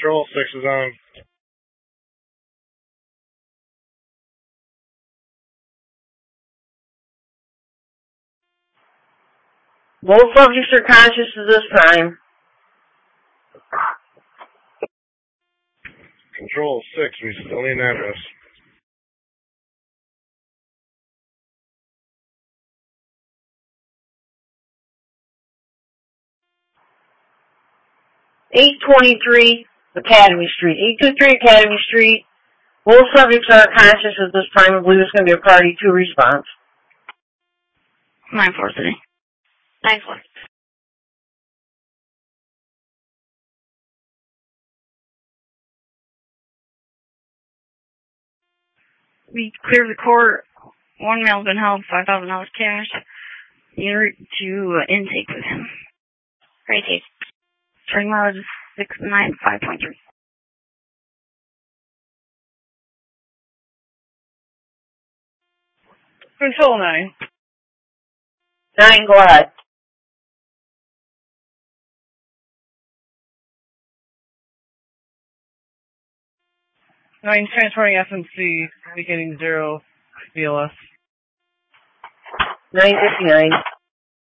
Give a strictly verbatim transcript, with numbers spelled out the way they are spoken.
Control, six is on. Both subjects are conscious at this time. Control, six, we still need an address. eight twenty-three Academy Street. eight twenty-three Academy Street. Both subjects are conscious at this time. I believe it's going to be a party two response. nine four three. nine four. We cleared the court. One male's been held, five thousand dollars cash. En route to uh, intake with him. Right here. Turning mileage is six nine five point three. Control nine. nine, go ahead. nine, transferring F M C, indicating zero B L S. nine fifty-nine.